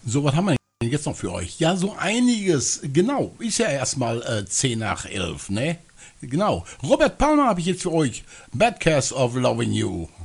So, was haben wir denn jetzt noch für euch? Ja, so einiges. Genau, ist ja erstmal 10 nach 11, ne? Genau. Robert Palmer habe ich jetzt für euch. Bad Case of Loving You.